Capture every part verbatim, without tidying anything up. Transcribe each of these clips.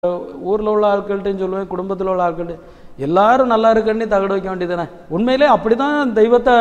ஊரில் உள்ள ஆட்கள்கிட்டையும் சொல்லுவேன், குடும்பத்தில் உள்ள ஆட்கள்கிட்ட எல்லாரும் நல்லா இருக்குன்னு தகடு வைக்க வேண்டியதுதானே. உண்மையிலே அப்படி தான் தெய்வத்தை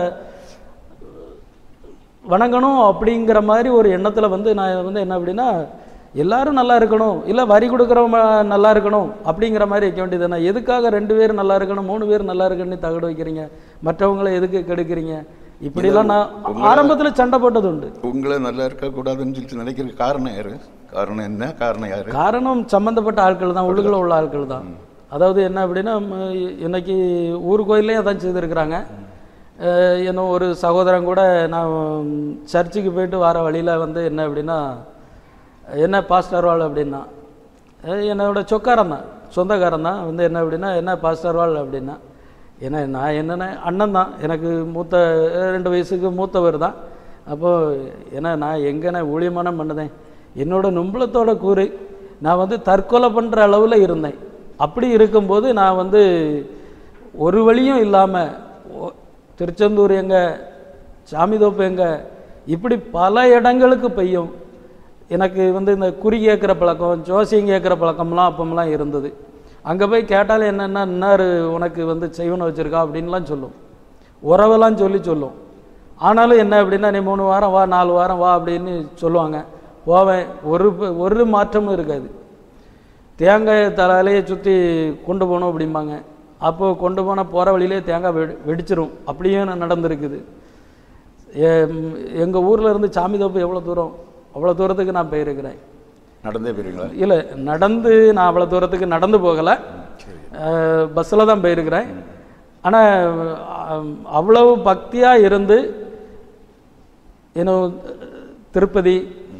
வணங்கணும் அப்படிங்கிற மாதிரி ஒரு எண்ணத்தில் வந்து நான் வந்து என்ன அப்படின்னா, எல்லாரும் நல்லா இருக்கணும், இல்லை வரி கொடுக்குறவங்க நல்லா இருக்கணும் அப்படிங்கிற மாதிரி வைக்க வேண்டியதுதானே. எதுக்காக ரெண்டு பேர் நல்லா இருக்கணும், மூணு பேர் நல்லா இருக்குன்னு தகடு வைக்கிறீங்க, மற்றவங்களை எதுக்கு கெடுக்கிறீங்க? இப்படிலாம் நான் ஆரம்பத்தில் சண்டை போட்டது உண்டு. உங்களை நல்லா இருக்கக்கூடாதுன்னு சொல்லிட்டு நினைக்கிற காரணம் யாரு? காரணம் என்ன? காரணம் யாரு? காரணம் சம்மந்தப்பட்ட ஆட்கள் தான், உள்ளுக்குள்ள உள்ள ஆட்கள் தான். அதாவது என்ன அப்படின்னா, இன்னைக்கு ஊர் கோயிலே அதான் செய்திருக்கிறாங்க. இன்னும் ஒரு சகோதரன் கூட நான் சர்ச்சுக்கு போயிட்டு வர வழியில் வந்து என்ன அப்படின்னா, என்ன பாஸ்டர் வாழ் அப்படின்னா, என்னோட சொக்காரன் தான், சொந்தக்காரன் தான். வந்து என்ன அப்படின்னா, என்ன பாஸ்டர் வாழ் அப்படின்னா, ஏன்னா நான் என்னென்ன அண்ணன் தான், எனக்கு மூத்த ரெண்டு வயசுக்கு மூத்தவர் தான். அப்போது ஏன்னா நான் எங்கேண்ணே ஊழியமானம் பண்ணுதேன், என்னோட நும்பலத்தோட கூறு நான் வந்து தற்கொலை பண்ணுற அளவில் இருந்தேன். அப்படி இருக்கும்போது நான் வந்து ஒரு வழியும் இல்லாமல் திருச்செந்தூர் எங்கே, சாமிதோப்பு எங்கே, இப்படி பல இடங்களுக்கு பெய்யும். எனக்கு வந்து இந்த குறி கேட்குற பழக்கம், ஜோசியம் கேட்குற பழக்கம்லாம் அப்பமெல்லாம் இருந்தது. அங்கே போய் கேட்டாலும் என்னென்னா, இன்னார் உனக்கு வந்து செய்வனை வச்சுருக்கா அப்படின்லாம் சொல்லும், உறவெல்லாம் சொல்லி சொல்லும். ஆனாலும் என்ன அப்படின்னா, நீ மூணு வாரம் வா, நாலு வாரம் வா அப்படின்னு சொல்லுவாங்க. போவேன், ஒரு ஒரு மாற்றமும் இருக்காது. தேங்காயை தலையிலேயே சுற்றி கொண்டு போகணும் அப்படிம்பாங்க. அப்போது கொண்டு போனால் போகிற வழியிலே தேங்காய் வெடி வெடிச்சிரும். அப்படியும் நடந்திருக்குது. எங்கள் ஊரில் இருந்து சாமிதோப்பு எவ்வளோ தூரம், அவ்வளோ தூரத்துக்கு நான் போயிருக்கிறேன். நடந்தே போயிருங்களா? இல்லை, நடந்து நான் அவ்வளோ தூரத்துக்கு நடந்து போகலை, பஸ்ஸில் தான் போயிருக்கிறேன். ஆனால் அவ்வளவு பக்தியாக இருந்து இன்னும் திருப்பதி,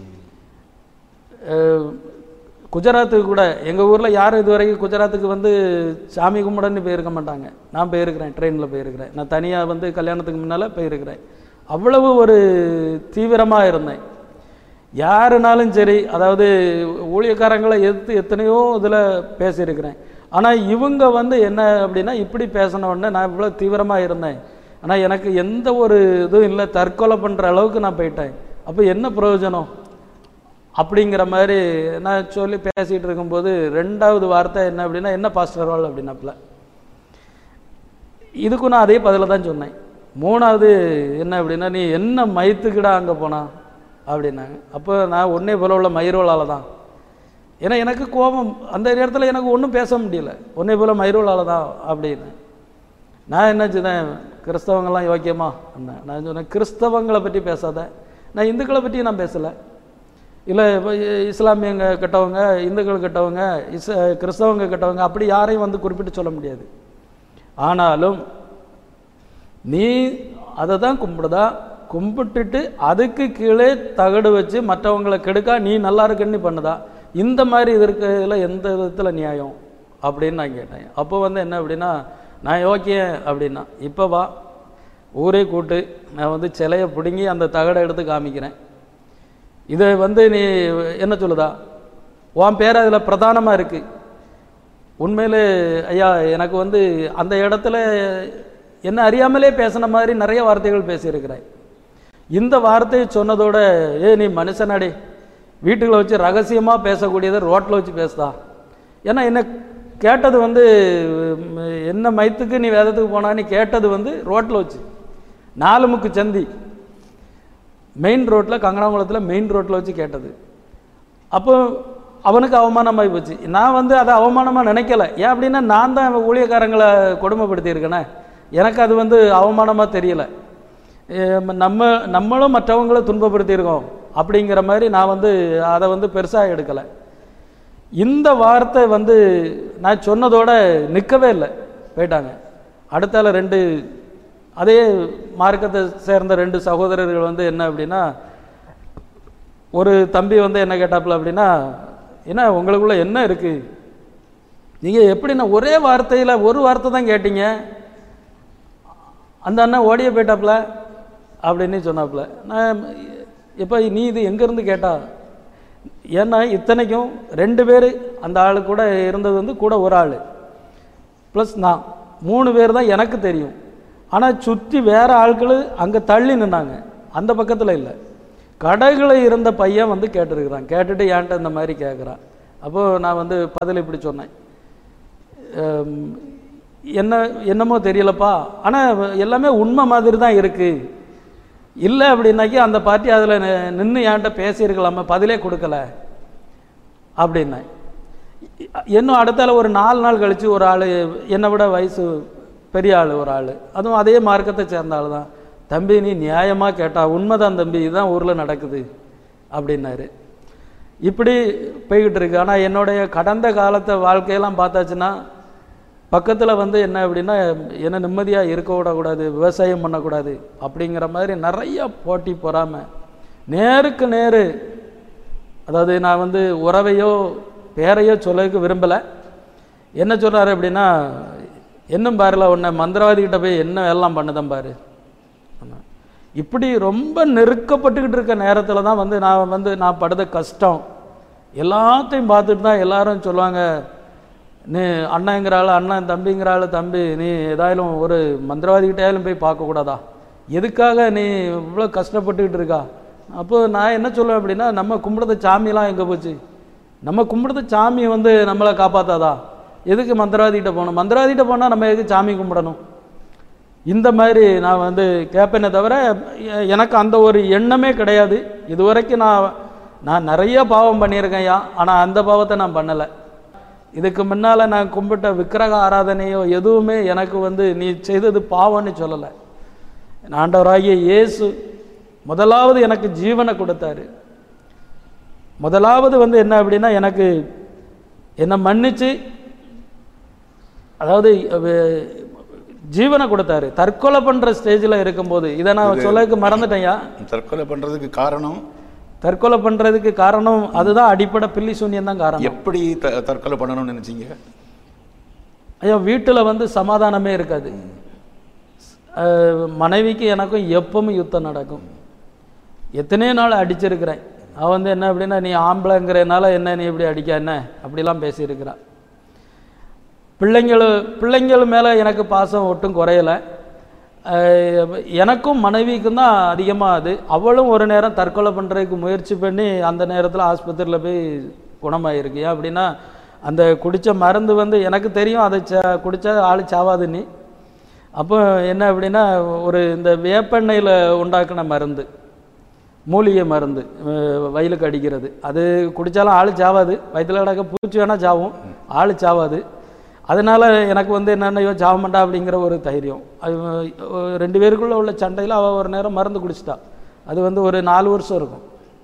குஜராத்துக்கு கூட, எங்கள் ஊரில் யாரும் இது வரைக்கும் குஜராத்துக்கு வந்து சாமி கும்பிடன்னு போயிருக்க மாட்டாங்க. நான் போயிருக்கிறேன், ட்ரெயினில் போயிருக்கிறேன். நான் தனியாக வந்து கல்யாணத்துக்கு முன்னால் போயிருக்கிறேன். அவ்வளவு ஒரு தீவிரமாக இருந்தேன். யாருனாலும் சரி, அதாவது ஊழியக்காரங்களை எதிர்த்து எத்தனையோ இதில் பேசியிருக்கிறேன். ஆனால் இவங்க வந்து என்ன அப்படின்னா, இப்படி பேசின உடனே நான் இவ்வளோ தீவிரமாக இருந்தேன். ஆனால் எனக்கு எந்த ஒரு இதுவும் இல்லை, தற்கொலை பண்ணுற அளவுக்கு நான் போயிட்டேன். அப்போ என்ன பிரயோஜனம் அப்படிங்கிற மாதிரி நான் சொல்லி பேசிகிட்டு இருக்கும்போது ரெண்டாவது வார்த்தை என்ன அப்படின்னா, என்ன பாஸ்டர் வாழ் அப்படின்னாப்புல. இதுக்கும் நான் அதே பதில தான் சொன்னேன். மூணாவது என்ன அப்படின்னா, நீ என்ன மயத்துக்கிடா அங்கே போனா அப்படின்னாங்க. அப்போ நான் ஒன்றே போல உள்ள மயிரோளால் தான். ஏன்னா எனக்கு கோபம், அந்த நேரத்தில் எனக்கு ஒன்றும் பேச முடியல. ஒன்றே போல மயிரோளால் தான் அப்படின்னு நான் என்ன சொன்னேன், கிறிஸ்தவங்கள்லாம் யோக்கியமா என்ன நான் சொன்னேன், கிறிஸ்தவங்களை பற்றி பேசாத, நான் இந்துக்களை பற்றி நான் பேசலை. இல்லை இஸ்லாமியங்க கெட்டவங்க, இந்துக்கள் கெட்டவங்க, இஸ் கிறிஸ்தவங்க கெட்டவங்க, அப்படி யாரையும் வந்து குறிப்பிட்டு சொல்ல முடியாது. ஆனாலும் நீ அதை தான் கும்பிடுதா, கும்பிட்டுட்டு அதுக்கு கீழே தகடு வச்சு மற்றவங்களை கெடுக்கா நீ நல்லா இருக்குன்னு பண்ணுதா, இந்த மாதிரி இருக்கிறதுல எந்த விதத்தில் நியாயம் அப்படின்னு நான் கேட்டேன். அப்போ வந்து என்ன அப்படின்னா, நான் யோக்கியன் அப்படின்னா, இப்போ வா ஊரே கூட்டு, நான் வந்து சிலையை பிடுங்கி அந்த தகடை எடுத்து காமிக்கிறேன். இதை வந்து நீ என்ன சொல்லுதா, உன் பேர் அதில் பிரதானமாக இருக்குது. உண்மையிலே ஐயா, எனக்கு வந்து அந்த இடத்துல என்ன அறியாமலே பேசின மாதிரி நிறைய வார்த்தைகள் பேசியிருக்கிறேன். இந்த வார்த்தையை சொன்னதோட, ஏ நீ மனுஷனாடே, வீட்டுகளை வச்சு ரகசியமாக பேசக்கூடியதை ரோட்டில் வச்சு பேசுதா. ஏன்னா என்ன கேட்டது வந்து, என்ன மைத்துக்கு நீ வேதத்துக்கு போனான்னு கேட்டது வந்து ரோட்டில் வச்சு, நாலு முக்கு சந்தி மெயின் ரோட்டில், கங்கனாங்குளத்தில் மெயின் ரோட்டில் வச்சு கேட்டது. அப்போ அவனுக்கு அவமானமாகி போச்சு. நான் வந்து அதை அவமானமாக நினைக்கலை. ஏன் அப்படின்னா, நான் தான் ஊழியக்காரங்களை கொடுமைப்படுத்தியிருக்கேனே, எனக்கு அது வந்து அவமானமாக தெரியலை. நம்ம நம்மளும் மற்றவங்களை துன்பப்படுத்தியிருக்கோம் அப்படிங்கிற மாதிரி நான் வந்து அதை வந்து பெருசாக எடுக்கலை. இந்த வார்த்தை வந்து நான் சொன்னதோட நிற்கவே இல்லை, போயிட்டாங்க. அடுத்தால ரெண்டு அதே மார்க்கத்தை சேர்ந்த ரெண்டு சகோதரர்கள் வந்து என்ன அப்படின்னா, ஒரு தம்பி வந்து என்ன கேட்டாப்புல அப்படின்னா, என்ன உங்களுக்குள்ள என்ன இருக்குது, நீங்கள் எப்படின்னா ஒரே வார்த்தையில் ஒரு வார்த்தை தான் கேட்டீங்க, அந்த அண்ணன் ஓடிய போயிட்டாப்புல அப்படின்னு சொன்னாப்புல. நான் இப்போ நீ இது எங்கேருந்து கேட்டா, ஏன்னா இத்தனைக்கும் ரெண்டு பேர் அந்த ஆள் கூட இருந்தது வந்து கூட ஒரு ஆள் ப்ளஸ் நான், மூணு பேர் தான் எனக்கு தெரியும். ஆனால் சுற்றி வேறு ஆட்கள் அங்கே தள்ளி நின்னாங்க, அந்த பக்கத்தில் இல்லை. கடைகளை இருந்த பையன் வந்து கேட்டிருக்கிறான். கேட்டுட்டு ஏன்ட்ட இந்த மாதிரி கேட்குறான். அப்போது நான் வந்து பதில் இப்படி சொன்னேன், என்ன என்னமோ தெரியலப்பா, ஆனால் எல்லாமே உண்மை மாதிரி தான் இருக்குது. இல்லை அப்படின்னாக்கி அந்த பார்ட்டி அதில் நின்று என்கிட்ட பேசியிருக்கலாமா, பதிலே கொடுக்கல அப்படின்னேன். இன்னும் அடுத்தால ஒரு நாலு நாள் கழித்து ஒரு ஆள், என்னை விட வயசு பெரிய ஆள் ஒரு ஆள், அதுவும் அதே மார்க்கத்தை சேர்ந்த ஆள் தான், தம்பி நீ நியாயமாக கேட்டா உண்மைதான் தம்பி, இதுதான் ஊரில் நடக்குது அப்படின்னாரு. இப்படி போய்கிட்டு இருக்கு. ஆனால் என்னுடைய கடந்த காலத்தை வாழ்க்கையெல்லாம் பார்த்தாச்சுன்னா பக்கத்தில் வந்து என்ன அப்படின்னா, என்ன நிம்மதியாக இருக்க விடக்கூடாது, விவசாயம் பண்ணக்கூடாது அப்படிங்கிற மாதிரி நிறைய போட்டி பொறாமை, நேருக்கு நேரு. அதாவது நான் வந்து உறவையோ பேரையோ சொல்லக்கு விரும்பலை. என்ன சொல்கிறாரு அப்படின்னா, இன்னும் பாருல உன்னை மந்திரவாதிகிட்ட போய் என்ன எல்லாம் பண்ணுதான் பாரு. இப்படி ரொம்ப நெருக்கப்பட்டுக்கிட்டு இருக்க நேரத்தில் தான் வந்து நான் வந்து நான் படுத கஷ்டம் எல்லாத்தையும் பார்த்துட்டு தான் எல்லாரும் சொல்லுவாங்க, நீ அண்ணங்கிறாள் அண்ணன், தம்பிங்கிறாள் தம்பி, நீ ஏதாயாலும் ஒரு மந்திரவாதிகிட்டாலும் போய் பார்க்கக்கூடாதா, எதுக்காக நீ இவ்வளோ கஷ்டப்பட்டுக்கிட்டு இருக்கா. அப்போது நான் என்ன சொல்லுவேன் அப்படின்னா, நம்ம கும்பிடுற சாமியெலாம் எங்கே போச்சு, நம்ம கும்பிடுற சாமி வந்து நம்மளை காப்பாற்றாதா, எதுக்கு மந்திரவாதிகிட்ட போகணும், மந்திரவாதிகிட்ட போனால் நம்ம எதுக்கு சாமி கும்பிடணும், இந்த மாதிரி நான் வந்து கேட்பேனே தவிர எனக்கு அந்த ஒரு எண்ணமே கிடையாது. இது வரைக்கும் நான் நான் நிறைய பாவம் பண்ணியிருக்கேன்யா, ஆனால் அந்த பாவத்தை நான் பண்ணலை. இதுக்கு முன்னால் நான் கும்பிட்ட விக்கிரக ஆராதனையோ எதுவுமே எனக்கு வந்து நீ செய்தது பாவம்னு சொல்லலை. ஆண்டவராகிய இயேசு முதலாவது எனக்கு ஜீவனை கொடுத்தாரு. முதலாவது வந்து என்ன அப்படின்னா, எனக்கு என்னை மன்னிச்சு, அதாவது ஜீவனை கொடுத்தாரு. தற்கொலை பண்ற ஸ்டேஜில் இருக்கும்போது இதை நான் சொல்லக்கு மறந்துட்டேன்யா. தற்கொலை பண்றதுக்கு காரணம் தற்கொலை பண்றதுக்கு காரணம் அதுதான் அடிப்படை பில்லி சூன்யம் தான் காரணம். எப்படி தற்கொலை பண்ணணும்னு நினைச்சீங்க? ஐயா, வீட்டில் வந்து சமாதானமே இருக்காது. மனைவிக்கு எனக்கும் எப்பவும் யுத்தம் நடக்கும். எத்தனையோ நாள் அடிச்சிருக்கிறேன். அவன் வந்து என்ன அப்படின்னா, நீ ஆம்பளைங்கிறனால என்ன நீ இப்படி அடிக்க என்ன அப்படிலாம் பேசியிருக்கிறான். பிள்ளைங்கள் பிள்ளைங்கள் மேலே எனக்கு பாசம் ஒட்டும் குறையலை. எனக்கும் மனைவிக்கும் தான் அதிகமாக அது. அவளும் ஒரு நேரம் தற்கொலை பண்ணுறதுக்கு முயற்சி பண்ணி அந்த நேரத்தில் ஆஸ்பத்திரியில் போய் குணமாயிருக்கு. ஏன் அப்படின்னா, அந்த குடித்த மருந்து வந்து எனக்கு தெரியும் அதை ச குடித்தா ஆள் சாவாதுன்னு. அப்போ என்ன அப்படின்னா, ஒரு இந்த வேப்பெண்ணெயில் உண்டாக்குன மருந்து, மூலிகை மருந்து, வயலுக்கு அடிக்கிறது, அது குடித்தாலும் ஆள் சாவாது, வயிற்றில் கிடக்க பூச்சி வேணால் சாவும், ஆள் சாவாது. அதனால் எனக்கு வந்து என்னென்னையோ சாவமாட்டா அப்படிங்கிற ஒரு தைரியம். அது ரெண்டு பேருக்குள்ளே உள்ள சண்டையில் அவள் ஒரு நேரம் மருந்து குடிச்சிட்டா. அது வந்து ஒரு நாலு வருஷம் இருக்கும்.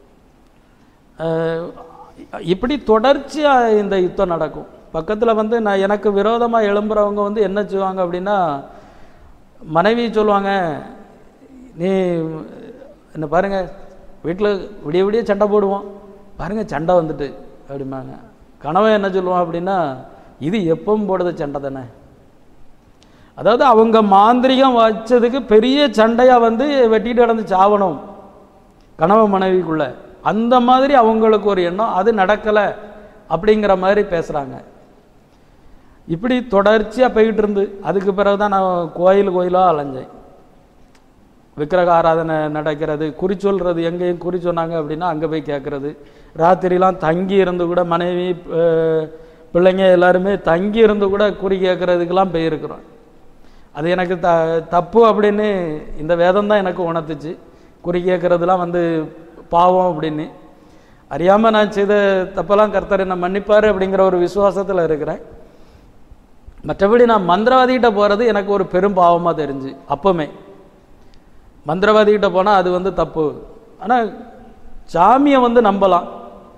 இப்படி தொடர்ச்சியாக இந்த யுத்தம் நடக்கும். பக்கத்தில் வந்து நான் எனக்கு விரோதமாக எழும்புறவங்க வந்து என்ன செய்வாங்க அப்படின்னா, மனைவி சொல்லுவாங்க, நீ என்ன பாருங்கள் வீட்டில் விடிய விடிய சண்டை போடுவோம், பாருங்கள் சண்டை வந்துட்டு அப்படிம்பாங்க. கணவன் என்ன சொல்லுவான் அப்படின்னா, இது எப்பவும் போடுறது சண்டை தானே. அதாவது அவங்க மாந்திரிகம் வச்சதுக்கு பெரிய சண்டையாக வந்து வெட்டிட்டு கிடந்து சாவணும் கணவன் மனைவிக்குள்ள, அந்த மாதிரி அவங்களுக்கு ஒரு எண்ணம். அது நடக்கலை அப்படிங்கிற மாதிரி பேசுகிறாங்க. இப்படி தொடர்ச்சியாக போய்கிட்டு இருந்து அதுக்கு பிறகு தான் நான் கோயில் கோயிலாக அலைஞ்சேன். விக்கிரக ஆராதனை நடக்கிறது, குறி சொல்கிறது, எங்கேயும் குறி சொன்னாங்க அப்படின்னா அங்கே போய் கேட்குறது. ராத்திரிலாம் தங்கி இருந்து கூட மனைவி பிள்ளைங்க எல்லாருமே தங்கி இருந்து கூட குறி கேட்குறதுக்கெல்லாம் போயிருக்கிறோம். அது எனக்கு த தப்பு அப்படின்னு இந்த வேதம் தான் எனக்கு உணர்த்துச்சு. குறி கேட்குறதுலாம் வந்து பாவம் அப்படின்னு. அறியாமல் நான் செய்த தப்பெல்லாம் கர்த்தர் என்னை மன்னிப்பார் அப்படிங்கிற ஒரு விசுவாசத்தில் இருக்கிறேன். மற்றபடி நான் மந்திரவாதிகிட்ட போகிறது எனக்கு ஒரு பெரும் பாவமாக தெரிஞ்சு. அப்போமே மந்திரவாதிகிட்ட போனால் அது வந்து தப்பு. ஆனால் சாமியை வந்து நம்பலாம்,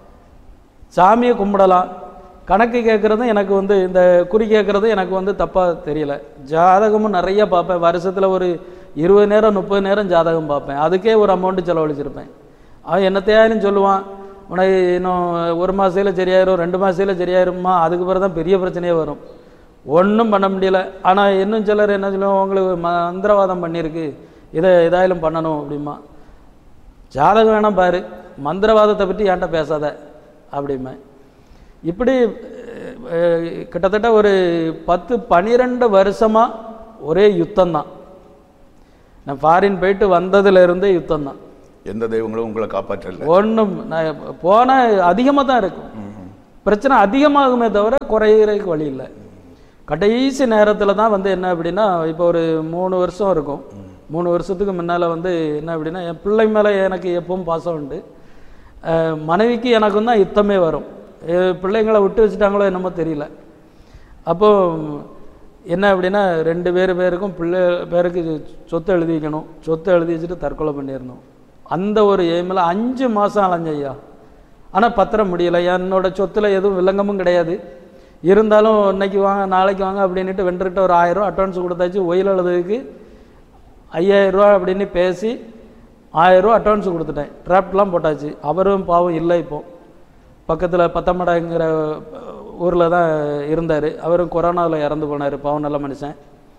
சாமியை கும்பிடலாம். கணக்கு கேட்குறதும் எனக்கு வந்து இந்த குறி கேட்குறதும் எனக்கு வந்து தப்பாக தெரியல. ஜாதகமும் நிறைய பார்ப்பேன். வருஷத்தில் ஒரு இருபது நேரம் முப்பது நேரம் ஜாதகம் பார்ப்பேன். அதுக்கே ஒரு அமௌண்ட்டு செலவழிச்சிருப்பேன். அவன் என்னத்தையாலும் சொல்லுவான், உனக்கு இன்னும் ஒரு மாதத்தில் சரியாயிரும், ரெண்டு மாதத்தில் சரியாயிருமா, அதுக்கு பிறகு தான் பெரிய பிரச்சனையே வரும். ஒன்றும் பண்ண முடியல. ஆனால் இன்னும் சிலர் என்ன சொல்லுவோம், உங்களுக்கு மந்திரவாதம் பண்ணியிருக்கு, இதை எதாயிலும் பண்ணணும் அப்படிமா. ஜாதகம் வேணாம் பாரு, மந்திரவாதத்தை பற்றி என்கிட்ட பேசாத அப்படிமா. இப்படி கிட்டத்தட்ட ஒரு பத்து பன்னிரெண்டு வருஷமாக ஒரே யுத்தம்தான். நான் ஃபாரின் போயிட்டு வந்ததுலேருந்தே யுத்தம் தான். எந்த தெய்வங்களும் உங்களை காப்பாற்றல? ஒன்றும். நான் போனால் அதிகமாக தான் இருக்கும். பிரச்சனை அதிகமாகுமே தவிர குறையிறதுக்கு வழி இல்லை. கடைசி நேரத்தில் தான் வந்து என்ன அப்படின்னா, இப்போ ஒரு மூணு வருஷம் இருக்கும், மூணு வருஷத்துக்கு முன்னால் வந்து என்ன அப்படின்னா, என் பிள்ளை மேலே எனக்கு எப்பவும் பாசம் உண்டு, மனைவிக்கு எனக்கும் தான் யுத்தமே வரும். பிள்ளைங்களை விட்டு வச்சுட்டாங்களோ என்னமோ தெரியல. அப்போது என்ன அப்படின்னா, ரெண்டு பேர் பேருக்கும் பிள்ளை பேருக்கு சொத்து எழுதி வைக்கணும், சொத்து எழுதி வச்சுட்டு தற்கொலை பண்ணிடணும். அந்த ஒரு எய்மில் அஞ்சு மாதம் அலைஞ்சையா. ஆனால் பத்திரம் முடியலை. என்னோட சொத்தில் எதுவும் வில்லங்கமும் கிடையாது. இருந்தாலும் இன்னைக்கு வாங்க நாளைக்கு வாங்க அப்படின்ட்டு வென்றுக்கிட்ட ஒரு ஆயிரம் ரூபா அட்வான்ஸ் கொடுத்தாச்சு. ஒயில் எழுதுறதுக்கு ஐயாயிரம் ரூபா அப்படின்னு பேசி ஆயிரம் ரூபா அட்வான்ஸ் கொடுத்துட்டேன். டிராப்ட்லாம் போட்டாச்சு. அவரும் பாவம் இல்லை, இப்போ பக்கத்தில் பத்தமடைங்கிற ஊரில் தான் இருந்தார். அவரும் கொரோனாவில் இறந்து போனார், பாவம் நல்ல மனுஷன்.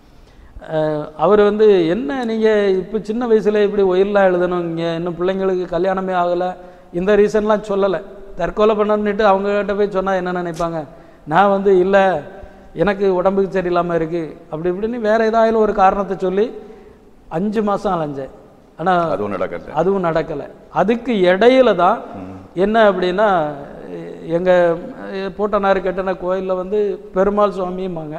அவர் வந்து என்ன நீங்கள் இப்போ சின்ன வயசில் இப்படி ஒயிலாம் எழுதணும், இங்கே இன்னும் பிள்ளைங்களுக்கு கல்யாணமே ஆகலை, இந்த ரீசன்லாம் சொல்லலை. தற்கொலை பண்ணணுன்னுட்டு அவங்ககிட்ட போய் சொன்னால் என்ன நினைப்பாங்க, நான் வந்து இல்லை எனக்கு உடம்புக்கு சரியில்லாமல் இருக்குது அப்படி இப்படின்னு வேறு ஏதாவது ஒரு காரணத்தை சொல்லி அஞ்சு மாதம் அலைஞ்சேன். ஆனால் அதுவும் நடக்கலை அதுவும் நடக்கலை அதுக்கு இடையில தான் என்ன அப்படின்னா, எங்கள் போட்டனார் கட்டின கோயிலில் வந்து பெருமாள் சுவாமியும்பாங்க.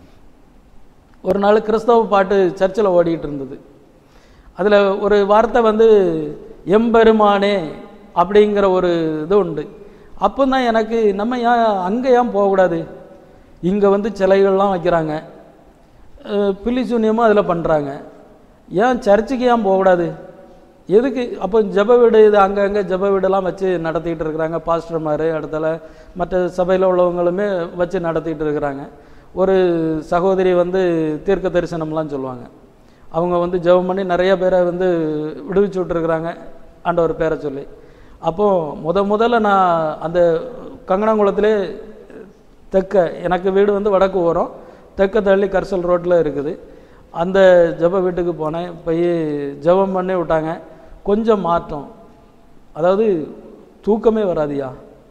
ஒரு நாள் கிறிஸ்தவ பாட்டு சர்ச்சில் ஓடிக்கிட்டு இருந்தது. அதில் ஒரு வார்த்தை வந்து எம்பெருமானே அப்படிங்கிற ஒரு இது உண்டு. அப்போ தான் எனக்கு நம்ம ஏன் அங்கே ஏன் போகக்கூடாது, இங்கே வந்து சிலைகள்லாம் வைக்கிறாங்க, பில்லி சூன்யமும் அதில் பண்ணுறாங்க, ஏன் சர்ச்சுக்கு ஏன் போகக்கூடாது, எதுக்கு? அப்போ ஜப வீடு இது அங்கங்கே ஜப வீடெல்லாம் வச்சு நடத்திக்கிட்டு இருக்கிறாங்க. பாஸ்டர்மார் இடத்துல மற்ற சபையில் உள்ளவங்களுமே வச்சு நடத்திக்கிட்டு இருக்கிறாங்க. ஒரு சகோதரி வந்து தீர்க்க தரிசனம்லாம் சொல்லுவாங்க. அவங்க வந்து ஜெபம் பண்ணி நிறைய பேரை வந்து விடுவிச்சு விட்டுருக்குறாங்க ஆண்டவர் பேரை சொல்லி. அப்போது முத முதல்ல நான் அந்த கங்கனாங்குளத்திலே தெற்க, எனக்கு வீடு வந்து வடக்கு ஓரம், தெற்க தள்ளி கரிசல் ரோட்டில் இருக்குது. அந்த ஜப வீட்டுக்கு போனேன். போய் ஜபம் பண்ணி விட்டாங்க. கொஞ்சம் மாற்றம், அதாவது தூக்கமே வராதுயா,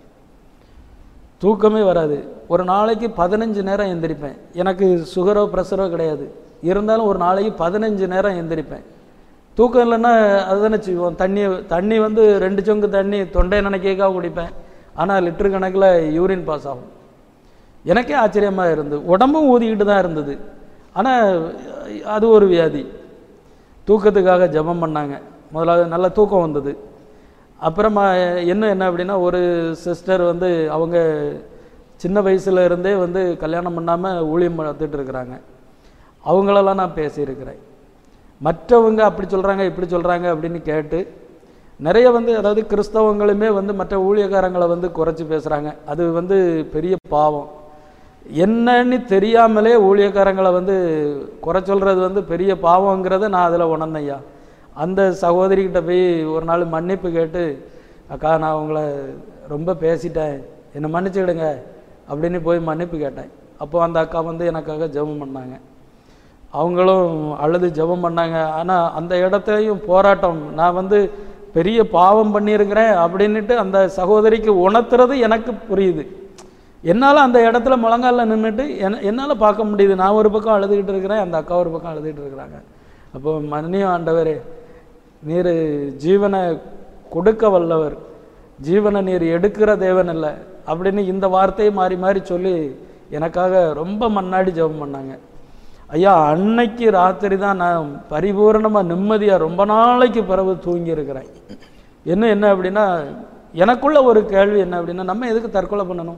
தூக்கமே வராது. ஒரு நாளைக்கு பதினஞ்சு நேரம் எந்திரிப்பேன். எனக்கு சுகரோ ப்ரெஷரோ கிடையாது, இருந்தாலும் ஒரு நாளைக்கு பதினஞ்சு நேரம் எந்திரிப்பேன். தூக்கம் இல்லைன்னா அதுதானே செய்வோம். தண்ணி தண்ணி வந்து ரெண்டு சொங்கு தண்ணி தொண்டை நினைக்காக குடிப்பேன், ஆனால் லிட்டரு கணக்கில் யூரின் பாஸ் ஆகும். எனக்கே ஆச்சரியமாக இருந்தது. உடம்பும் ஊதிக்கிட்டு தான் இருந்தது, ஆனால் அது ஒரு வியாதி. தூக்கத்துக்காக ஜெபம் பண்ணாங்க. முதலாவது நல்ல தூக்கம் வந்தது. அப்புறமா இன்னும் என்ன அப்படின்னா, ஒரு சிஸ்டர் வந்து அவங்க சின்ன வயசுல இருந்தே வந்து கல்யாணம் பண்ணாமல் ஊழியம் பார்த்துட்டு இருக்கிறாங்க. அவங்களெல்லாம் நான் பேசியிருக்கிறேன். மற்றவங்க அப்படி சொல்கிறாங்க இப்படி சொல்கிறாங்க அப்படின்னு கேட்டு நிறைய வந்து, அதாவது கிறிஸ்தவங்களுமே வந்து மற்ற ஊழியக்காரங்களை வந்து குறைச்சி பேசுகிறாங்க. அது வந்து பெரிய பாவம். என்னன்னு தெரியாமலே ஊழியக்காரங்களை வந்து குறை சொல்கிறது வந்து பெரிய பாவங்கிறத நான் அதில் உணர்ந்தையா. அந்த சகோதரிக்கிட்ட போய் ஒரு நாள் மன்னிப்பு கேட்டு, அக்கா நான் உங்களை ரொம்ப பேசிட்டேன், என்னை மன்னிச்சுக்கிடுங்க அப்படின்னு போய் மன்னிப்பு கேட்டேன். அப்போ அந்த அக்கா வந்து எனக்காக ஜெபம் பண்ணாங்க. அவங்களும் அழுது ஜெபம் பண்ணாங்க. ஆனால் அந்த இடத்துலையும் போராட்டம், நான் வந்து பெரிய பாவம் பண்ணியிருக்கிறேன் அப்படின்ட்டு அந்த சகோதரிக்கு உணர்த்துறது எனக்கு புரியுது. என்னால் அந்த இடத்துல முழங்காலில் நின்றுட்டு என் என்னால் பார்க்க முடியுது. நான் ஒரு பக்கம் அழுதுகிட்டு இருக்கிறேன், அந்த அக்கா ஒரு பக்கம் அழுதுகிட்டு இருக்கிறாங்க. அப்போ மன்னியும் ஆண்டவரே, நீர் ஜீவனை கொடுக்க வல்லவர், ஜீவனை நீர் எடுக்கிற தேவன் இல்லை அப்படின்னு இந்த வார்த்தையை மாறி மாறி சொல்லி எனக்காக ரொம்ப மன்னாடி ஜெபம் பண்ணாங்க. ஐயா, அன்னைக்கு ராத்திரி தான் நான் பரிபூர்ணமாக நிம்மதியாக ரொம்ப நாளைக்கு பிறகு தூங்கி இருக்கிறேன். என்ன என்ன அப்படின்னா, எனக்குள்ள ஒரு கேள்வி என்ன அப்படின்னா, நம்ம எதுக்கு தற்கொலை பண்ணணும்?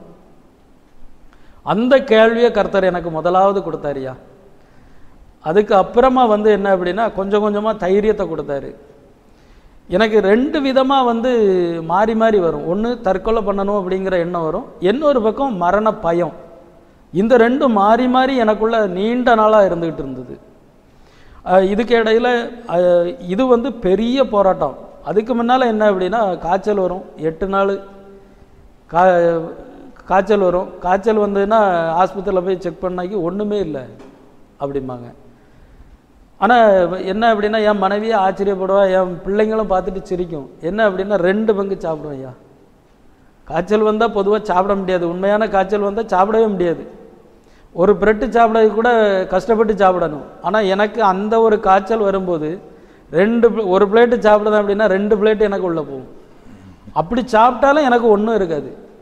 அந்த கேள்வியை கர்த்தர் எனக்கு முதலாவது கொடுத்தாருயா. அதுக்கு அப்புறமா வந்து என்ன அப்படின்னா, கொஞ்சம் கொஞ்சமாக தைரியத்தை கொடுத்தாரு. எனக்கு ரெண்டு விதமாக வந்து மாறி மாறி வரும். ஒன்று தற்கொலை பண்ணணும் அப்படிங்கிற எண்ணம் வரும், இன்னொரு பக்கம் மரண பயம். இந்த ரெண்டும் மாறி மாறி எனக்குள்ள நீண்ட நாளாக இருந்துகிட்டு இருந்தது. இதுக்கு இடையில் இது வந்து பெரிய போராட்டம். அதுக்கு முன்னால் என்ன அப்படின்னா, காய்ச்சல் வரும், எட்டு நாள் கா காய்ச்சல் வரும். காய்ச்சல் வந்ததுன்னா ஆஸ்பத்திரியில் போய் செக் பண்ணாக்கி ஒன்றுமே இல்லை அப்படிம்பாங்க. ஆனால் என்ன அப்படின்னா, என் மனைவியே ஆச்சரியப்படுவா, என் பிள்ளைங்களும் பார்த்துட்டு சிரிக்கும். என்ன அப்படின்னா, ரெண்டு பங்கு சாப்பிடுவேன் ஐயா. காய்ச்சல் வந்தால் பொதுவாக சாப்பிட முடியாது, உண்மையான காய்ச்சல் வந்தால் சாப்பிடவே முடியாது. ஒரு பிரெட்டு சாப்பிட கூட கஷ்டப்பட்டு சாப்பிடணும். ஆனால் எனக்கு அந்த ஒரு காய்ச்சல் வரும்போது ரெண்டு ஒரு பிளேட்டு சாப்பிடுதேன் அப்படின்னா ரெண்டு பிளேட்டு எனக்கு உள்ளே போகும். அப்படி சாப்பிட்டாலும் எனக்கு ஒன்றும் இருக்காது.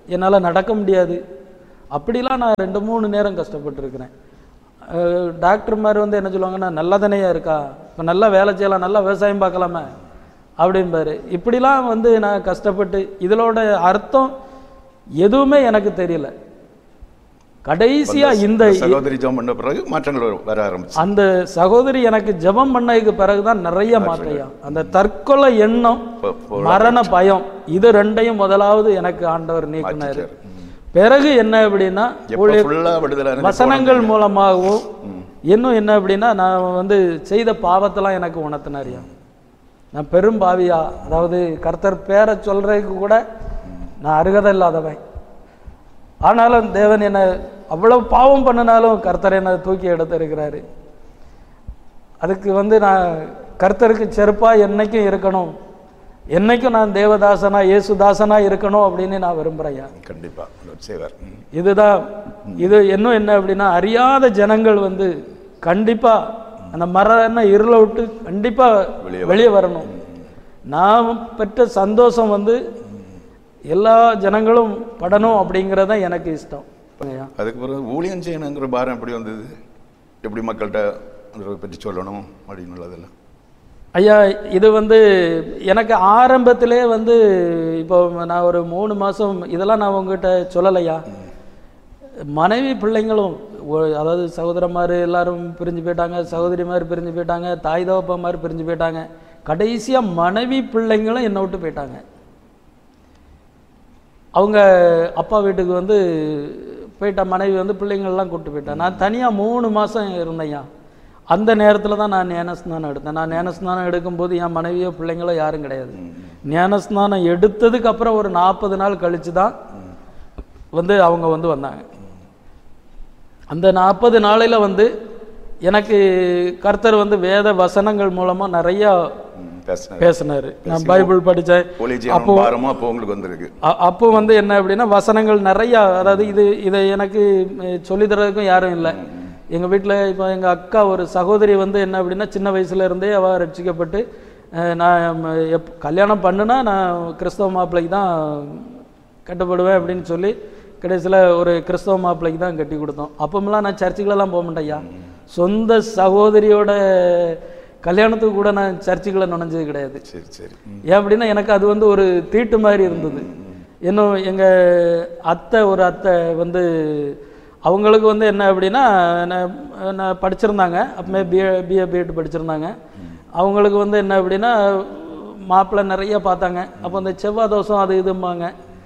என்னால் நடக்க முடியாது. அப்படிலாம் நான் ரெண்டு மூணு நேரம் கஷ்டப்பட்டுருக்கிறேன். டாக்டர் மாதிரி வந்து என்ன சொல்லுவாங்கன்னா, நல்லா தானேயா இருக்கா, இப்போ நல்லா வேலை செய்யலாம், நல்லா விவசாயம் பார்க்கலாமே அப்படிம்பாரு. இப்படிலாம் வந்து நான் கஷ்டப்பட்டு இதோட அர்த்தம் எதுவுமே எனக்கு தெரியல. கடைசியா இந்த சகோதரி ஜெபம் பண்ண பிறகு மாற்றங்கள் வர ஆரம்பிச்சு. அந்த சகோதரி எனக்கு ஜெபம் பண்ணதுக்கு பிறகுதான் நிறைய மாற்றையா. அந்த தற்கொலை எண்ணம், மரண பயம், இது ரெண்டையும் முதலாவது எனக்கு ஆண்டவர் நீக்கினாரு. பிறகு என்ன அப்படின்னா வசனங்கள் மூலமாகவும் இன்னும் என்ன அப்படின்னா நான் வந்து செய்த பாவத்தெல்லாம் எனக்கு உணர்த்தினாரியா. நான் பெரும் பாவியா, அதாவது கர்த்தர் பேரை சொல்றதுக்கு கூட நான் அருகதை இல்லாதவன். ஆனாலும் தேவன் என்னை அவ்வளவு பாவம் பண்ணினாலும் கர்த்தர் என்னை தூக்கி எடுத்திருக்கிறாரு. அதுக்கு வந்து நான் கர்த்தருக்கு செருப்பா என்னைக்கும் இருக்கணும், என்னைக்கும் நான் தேவதாசனா இயேசுதாசனா இருக்கணும் அப்படின்னு நான் விரும்புறேன். கண்டிப்பா இதுதான். இது இன்னும் என்ன அப்படின்னா, அறியாத ஜனங்கள் வந்து கண்டிப்பா அந்த மரண இருளை விட்டு கண்டிப்பா வெளியே வரணும். நான் பெற்ற சந்தோஷம் வந்து எல்லா ஜனங்களும் படணும் அப்படிங்கிறத எனக்கு இஷ்டம். அதுக்கு பிறகு ஊழியம் செய்யணுங்கிற பாரம் எப்படி வந்தது, எப்படி மக்கள்கிட்ட அதை பற்றி சொல்லணும் அப்படின்னு உள்ளதெல்லாம்? ஐயா, இது வந்து எனக்கு ஆரம்பத்திலே வந்து இப்போ நான் ஒரு மூணு மாதம் இதெல்லாம் நான் உங்ககிட்ட சொல்லலையா. மனைவி பிள்ளைங்களும், அதாவது சகோதரமார் எல்லாரும் பிரிஞ்சு போயிட்டாங்க, சகோதரி மாதிரி பிரிஞ்சு போயிட்டாங்க, தாய் தகப்பா மாதிரி பிரிஞ்சு போயிட்டாங்க. கடைசியாக மனைவி பிள்ளைங்களும் என்னை விட்டு போயிட்டாங்க. அவங்க அப்பா வீட்டுக்கு வந்து போயிட்டா, மனைவி வந்து பிள்ளைங்கள்லாம் கூப்பிட்டு போயிட்டேன். நான் தனியாக மூணு மாதம் இருந்தேன்யா. அந்த நேரத்தில் தான் நான் ஞானஸ்நானம் எடுத்தேன். நான் ஞானஸ்நானம் எடுக்கும்போது என் மனைவியோ பிள்ளைங்களோ யாரும் கிடையாது. ஞானஸ்நானம் எடுத்ததுக்கு அப்புறம் ஒரு நாற்பது நாள் கழித்து தான் வந்து அவங்க வந்து வந்தாங்க. அந்த நாற்பது நாளையில் வந்து எனக்கு கர்த்தர் வந்து வேத வசனங்கள் மூலமாக நிறையா பேசினாரு. நான் பைபிள் படித்தேன். அப்போ அப்போ வந்து என்ன அப்படின்னா வசனங்கள் நிறையா, அதாவது இது இதை எனக்கு சொல்லி தரதுக்கும் யாரும் இல்லை. எங்கள் வீட்டில் இப்போ எங்கள் அக்கா ஒரு சகோதரி வந்து என்ன அப்படின்னா சின்ன வயசுல இருந்தே அவள் ரட்சிக்கப்பட்டு, நான் எப் கல்யாணம் பண்ணுனா நான் கிறிஸ்தவ மாப்பிள்ளைக்கு தான் கட்டப்படுவேன் அப்படின்னு சொல்லி கடைசியில் ஒரு கிறிஸ்தவ மாப்பிள்ளைக்கு தான் கட்டி கொடுத்தோம். அப்போமெல்லாம் நான் சர்ச்சுகளெல்லாம் போக மாட்டேன்யா. சொந்த சகோதரியோட கல்யாணத்துக்கு கூட நான் சர்ச்சுகளை நுழைஞ்சது கிடையாது. சரி சரி. ஏன் அப்படின்னா எனக்கு அது வந்து ஒரு தீட்டு மாதிரி இருந்தது. இன்னும் எங்கள் அத்தை ஒரு அத்தை வந்து அவங்களுக்கு வந்து என்ன அப்படின்னா நான் படிச்சிருந்தாங்க, அப்பமே பிஏ பிஏ பிஎட் படிச்சிருந்தாங்க. அவங்களுக்கு வந்து என்ன அப்படின்னா மாப்பிள்ளை நிறைய பார்த்தாங்க. அப்போ அந்த செவ்வாய் தோசம் அது இதும்பாங்க.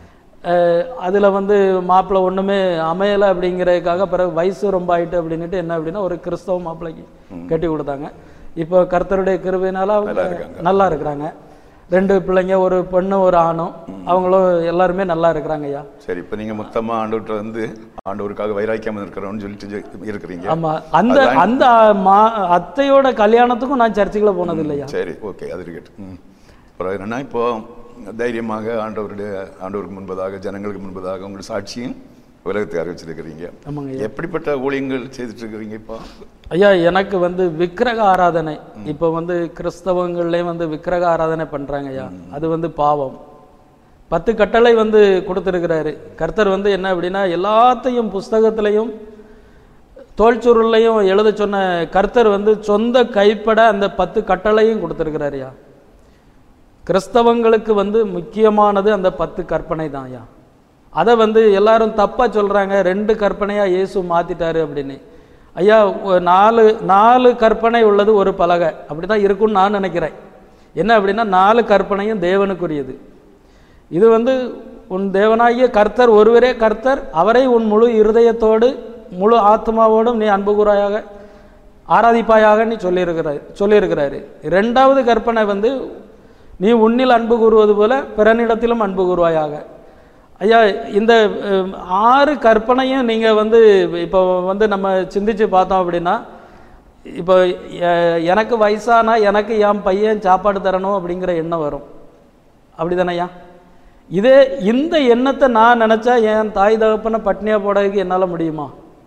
அதில் வந்து மாப்பிள்ளை ஒன்றுமே அமையலை அப்படிங்கிறதுக்காக பிறகு வயசு ரொம்ப ஆயிட்டு அப்படின்ட்டு என்ன அப்படின்னா ஒரு கிறிஸ்தவ மாப்பிள்ளைக்கு கட்டி கொடுத்தாங்க. இப்போ கர்த்தருடைய கிருபையினால அவங்க நல்லா இருக்கிறாங்க. ரெண்டு பிள்ளைங்க, ஒரு பெண்ணு ஒரு ஆணும், அவங்களும் எல்லாருமே நல்லா இருக்கிறாங்க ஐயா. சரி, இப்போ நீங்கள் மொத்தமாக ஆண்டவர்கிட்ட வந்து ஆண்டவருக்காக வைராக்கியம் இருக்கிறோம்னு சொல்லிட்டு இருக்கிறீங்க. ஆமாம், அந்த அந்த மா அத்தையோட கல்யாணத்துக்கும் நான் சர்ச்சுக்குள்ள போனது இல்லையா. சரி, ஓகே, அது இருக்கட்டும். அப்புறம் என்னன்னா, இப்போ தைரியமாக ஆண்டவருடைய ஆண்டவருக்கு முன்பதாக ஜனங்களுக்கு முன்பதாக உங்கள் சாட்சியும் உலகத்துக்கு அறிவிச்சிருக்கிறீங்க. எப்படிப்பட்ட ஊழியங்கள் செய்துட்டு இருக்கிறீங்க இப்போ? ஐயா, எனக்கு வந்து விக்கிரக ஆராதனை, இப்போ வந்து கிறிஸ்தவங்கள்லேயும் வந்து விக்கிரக ஆராதனை பண்ணுறாங்க ஐயா. அது வந்து பாவம். பத்து கட்டளை வந்து கொடுத்துருக்கிறாரு கர்த்தர். வந்து என்ன அப்படின்னா எல்லாத்தையும் புஸ்தகத்திலையும் தோல்சுருளையும் எழுத சொன்ன கர்த்தர் வந்து சொந்த கைப்பட அந்த பத்து கட்டளையும் கொடுத்துருக்கிறார் ஐயா. கிறிஸ்தவங்களுக்கு வந்து முக்கியமானது அந்த பத்து கற்பனை தான் ஐயா. அதை வந்து எல்லாரும் தப்பாக சொல்கிறாங்க, ரெண்டு கற்பனையாக இயேசு மாற்றிட்டாரு அப்படின்னு. ஐயா, நாலு நாலு கற்பனை உள்ளது ஒரு பலகை, அப்படி தான் இருக்குன்னு நான் நினைக்கிறேன். என்ன அப்படின்னா நாலு கற்பனையும் தேவனுக்குரியது. இது வந்து உன் தேவனாகிய கர்த்தர் ஒருவரே கர்த்தர், அவரை உன் முழு இருதயத்தோடு முழு ஆத்மாவோடும் நீ அன்பு கூறாயாக ஆராதிப்பாயாக நீ சொல்லியிருக்கிறார் சொல்லியிருக்கிறாரு. ரெண்டாவது கற்பனை வந்து நீ உன்னில் அன்பு கூறுவது போல பிறனிடத்திலும் அன்பு கூறுவாயாக. ஐயா, இந்த ஆறு கற்பனையும் நீங்கள் வந்து இப்போ வந்து நம்ம சிந்திச்சு பார்த்தோம் அப்படின்னா, இப்போ எனக்கு வயசானா எனக்கு என் பையன் சாப்பாடு தரணும் அப்படிங்கிற எண்ணம் வரும், அப்படி தானேயா? இதே இந்த எண்ணத்தை நான் நினச்சா என் தாய் தகப்பனை பட்னியாக போடறதுக்கு என்னால் முடியுமா?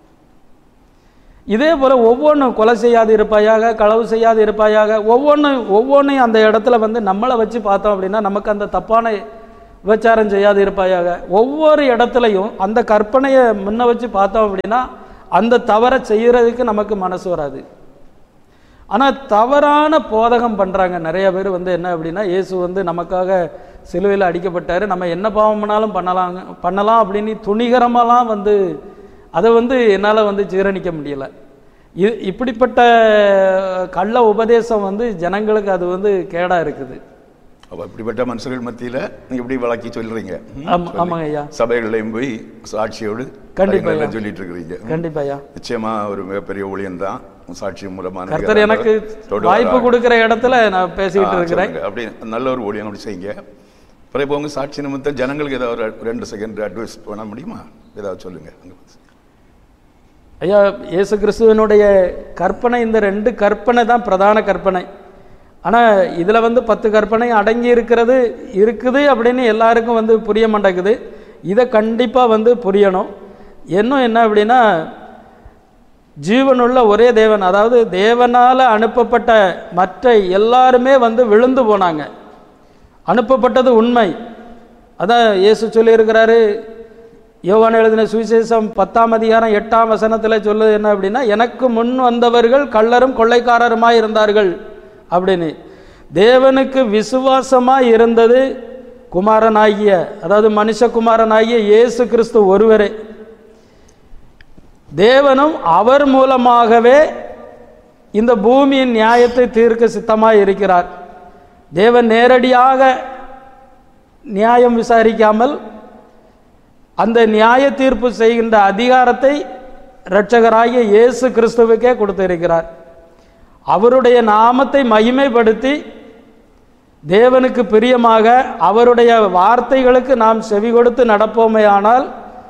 இதே போல் ஒவ்வொன்றும் கொலை செய்யாது இருப்பாயாக, களவு செய்யாது இருப்பாயாக, ஒவ்வொன்றும் ஒவ்வொன்றையும் அந்த இடத்துல வந்து நம்மளை வச்சு பார்த்தோம் அப்படின்னா நமக்கு அந்த தப்பான விபச்சாரம் செய்யாது இருப்பாயாக. ஒவ்வொரு இடத்துலையும் அந்த கற்பனையை முன்ன வச்சு பார்த்தோம் அப்படின்னா அந்த தவறை செய்கிறதுக்கு நமக்கு மனசு வராது. ஆனால் தவறான போதகம் பண்ணுறாங்க நிறைய பேர். வந்து என்ன அப்படின்னா, இயேசு வந்து நமக்காக சிலுவையில் அடிக்கப்பட்டார், நம்ம என்ன பாவம் பண்ணாலும் பண்ணலாம் பண்ணலாம் அப்படின்னு துணிகரமாலாம் வந்து அதை வந்து என்னால் வந்து ஜீரணிக்க முடியலை. இது இப்படிப்பட்ட கள்ள உபதேசம் வந்து ஜனங்களுக்கு அது வந்து கேடாக இருக்குது. அப்படிப்பட்ட மனுஷர்கள் மத்தியில் நீங்க இப்படி வழக்கி சொல்றீங்க. ஆமாங்க ஐயா. சபைகளையும் போய் சாட்சியோடு கண்டிப்பா சொல்லிட்டு இருக்கிறீங்க. கண்டிப்பா ஐயா. நிச்சயமா ஒரு மிகப்பெரிய ஊழியம் தான் சாட்சி மூலமான. கர்த்தர் எனக்கு வாய்ப்பு கொடுக்கிற இடத்துல நான் பேசிக்கிட்டு இருக்கிறேன். அப்படி நல்ல ஒரு ஊழியம் அப்படி செய்யுங்க. பிறகு இப்போ உங்க சாட்சி நிமித்தம் ஜனங்களுக்கு ஏதாவது ஒரு ரெண்டு செகண்ட் அட்வைஸ் பண்ண முடியுமா? ஏதாவது சொல்லுங்க ஐயா. இயேசு கிறிஸ்துவனுடைய கற்பனை, இந்த ரெண்டு கற்பனை தான் பிரதான கற்பனை. ஆனால் இதில் வந்து பத்து கற்பனை அடங்கி இருக்கிறது இருக்குது அப்படின்னு எல்லாருக்கும் வந்து புரிய மாட்டேங்குது. இதை கண்டிப்பாக வந்து புரியணும். இன்னும் என்ன அப்படின்னா, ஜீவனுள்ள ஒரே தேவன், அதாவது தேவனால் அனுப்பப்பட்ட மற்ற எல்லாருமே வந்து விழுந்து போனாங்க. அனுப்பப்பட்டது உண்மை. அதான் இயேசு சொல்லியிருக்கிறாரு. யோவான் எழுதின சுவிசேஷம் பத்தாம் அதிகாரம் எட்டாம் வசனத்தில் சொல்லுது என்ன அப்படின்னா, எனக்கு முன் வந்தவர்கள் கள்ளரும் கொள்ளைக்காரருமாய் இருந்தார்கள் அப்படின்னு. தேவனுக்கு விசுவாசமாக இருந்தது குமாரனாகிய, அதாவது மனுஷகுமாரனாகிய இயேசு கிறிஸ்து ஒருவரே. தேவனும் அவர் மூலமாகவே இந்த பூமியின் நியாயத்தை தீர்க்க சித்தமாக இருக்கிறார். தேவன் நேரடியாக நியாயம் விசாரிக்காமல் அந்த நியாய தீர்ப்பு செய்கின்ற அதிகாரத்தை இரட்சகராகிய இயேசு கிறிஸ்துவுக்கே கொடுத்திருக்கிறார். அவருடைய நாமத்தை மகிமைப்படுத்தி தேவனுக்கு பிரியமாக அவருடைய வார்த்தைகளுக்கு நாம் செவி கொடுத்து நடப்போமே ஆனால்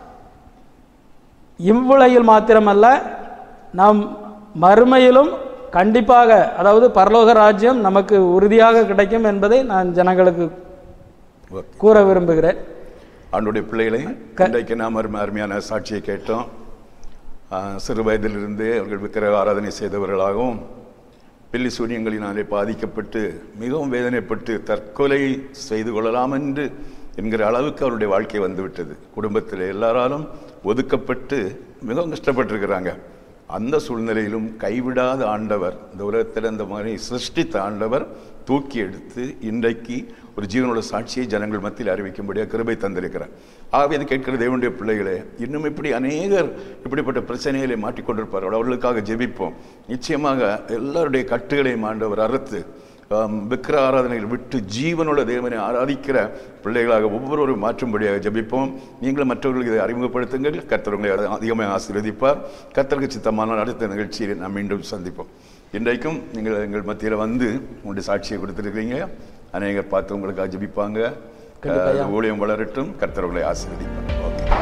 இவ்வுலகில் மாத்திரமல்ல, நாம் மறுமையிலும் கண்டிப்பாக, அதாவது பரலோக ராஜ்யம் நமக்கு உறுதியாக கிடைக்கும் என்பதை நான் ஜனங்களுக்கு கூற விரும்புகிறேன். ஆண்டவருடைய பிள்ளைகளை இன்றைக்கு நாம் அருமையான சாட்சியை கேட்டோம். சிறு வயதிலிருந்து அவர்கள் விக்கிரக ஆராதனை செய்தவர்களாகவும் பில்லி சூனியங்களினாலே பாதிக்கப்பட்டு மிகவும் வேதனைப்பட்டு தற்கொலை செய்து கொள்ளலாம் என்று என்கிற அளவுக்கு அவருடைய வாழ்க்கை வந்துவிட்டது. குடும்பத்தில் எல்லாராலும் ஒதுக்கப்பட்டு மிகவும் கஷ்டப்பட்டிருக்கிறாங்க. அந்த சூழ்நிலையிலும் கைவிடாத ஆண்டவர், இந்த உலகத்தில் இந்த மாதிரி சிருஷ்டித்த ஆண்டவர் தூக்கி எடுத்து இன்றைக்கு ஒரு ஜீவனோட சாட்சியை ஜனங்கள் மத்தியில் அறிவிக்கும்படியாக கிருபை தந்திருக்கிறார். ஆகவே இது கேட்கிற தேவனுடைய பிள்ளைகளே, இன்னும் இப்படி அநேகர் இப்படிப்பட்ட பிரச்சனைகளை மாற்றிக்கொண்டிருப்பார்கள். அவர்களுக்காக ஜெபிப்போம். நிச்சயமாக எல்லாருடைய கட்டுகளையும் ஆண்டவர் அறுத்து விக்கிர ஆராதனைகள் விட்டு ஜீவனுள்ள தேவனை ஆராதிக்கிற பிள்ளைகளாக ஒவ்வொருவரும் மாற்றும்படியாக ஜெபிப்போம். நீங்களும் மற்றவர்களுக்கு இதை அறிமுகப்படுத்துங்கள். கர்த்தர் உங்களை அதிகமாக ஆசீர்வதிப்பார். கர்த்தருக்கு சித்தமான அடுத்த நிகழ்ச்சியில் நாம் மீண்டும் சந்திப்போம். இன்றைக்கும் நீங்கள் எங்கள் மத்தியில் வந்து உங்களுடைய சாட்சியை கொடுத்துருக்கீங்க. அநேகர் பார்த்து உங்களுக்காக ஜெபிப்பாங்க. ஊழியம் வளரட்டும். கர்த்தர் உங்களை ஆசீர்வதிப்பார்.